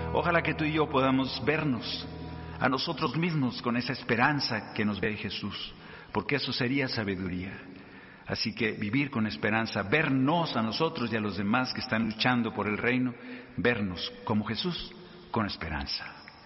Ojalá que tú y yo podamos vernos a nosotros mismos con esa esperanza que nos ve Jesús, porque eso sería sabiduría. Así que vivir con esperanza, vernos a nosotros y a los demás que están luchando por el reino, vernos como Jesús, con esperanza.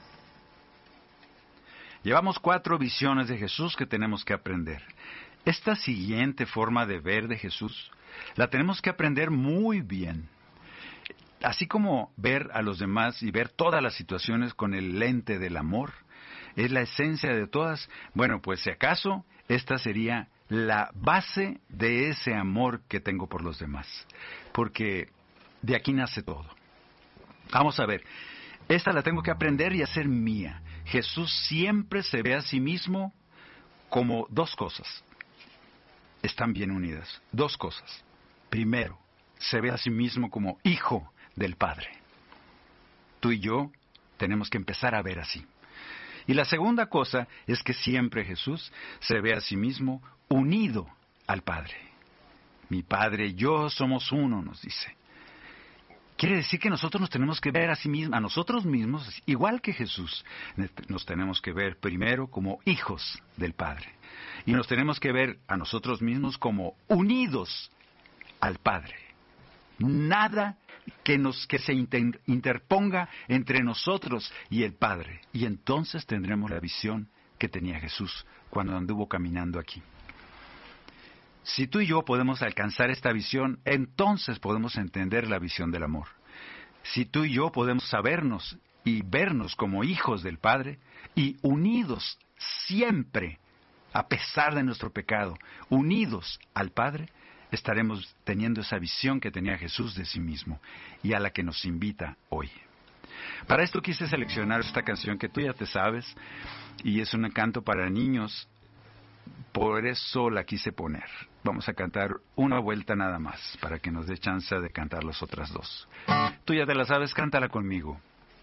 Llevamos 4 visiones de Jesús que tenemos que aprender. Esta siguiente forma de ver de Jesús la tenemos que aprender muy bien. Así como ver a los demás y ver todas las situaciones con el lente del amor, es la esencia de todas. Bueno, pues si acaso, esta sería la base de ese amor que tengo por los demás. Porque de aquí nace todo. Vamos a ver, esta la tengo que aprender y hacer mía. Jesús siempre se ve a sí mismo como 2 cosas. Están bien unidas. 2 cosas. Primero, se ve a sí mismo como hijo del Padre. Tú y yo tenemos que empezar a ver así. Y la segunda cosa es que siempre Jesús se ve a sí mismo unido al Padre. Mi Padre y yo somos uno, nos dice. Quiere decir que nosotros nos tenemos que ver a sí mismos, a nosotros mismos, igual que Jesús. Nos tenemos que ver primero como hijos del Padre. Y nos tenemos que ver a nosotros mismos como unidos al Padre. Nada que se interponga entre nosotros y el Padre. Y entonces tendremos la visión que tenía Jesús cuando anduvo caminando aquí. Si tú y yo podemos alcanzar esta visión, entonces podemos entender la visión del amor. Si tú y yo podemos sabernos y vernos como hijos del Padre y unidos siempre, a pesar de nuestro pecado, unidos al Padre, estaremos teniendo esa visión que tenía Jesús de sí mismo y a la que nos invita hoy. Para esto quise seleccionar esta canción que tú ya te sabes y es un canto para niños, por eso la quise poner. Vamos a cantar una vuelta nada más para que nos dé chance de cantar las otras 2. Tú ya te la sabes, cántala conmigo.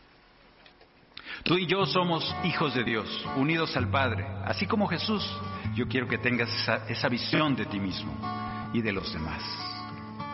Tú y yo somos hijos de Dios, unidos al Padre, así como Jesús. Yo quiero que tengas esa visión de ti mismo y de los demás.